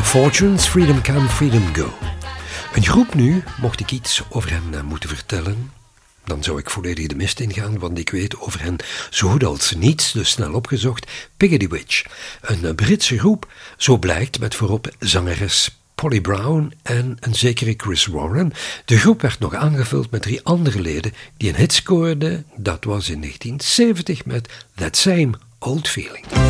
Fortunes, Freedom Come, Freedom Go. Een groep nu, mocht ik iets over hen moeten vertellen, dan zou ik volledig de mist ingaan, want ik weet over hen zo goed als niets, dus snel opgezocht. Peggotty Witch, een Britse groep, zo blijkt, met voorop zangeres Polly Brown en een zekere Chris Warren. De groep werd nog aangevuld met 3 andere leden die een hit scoorden, dat was in 1970 met That Same Old Feeling.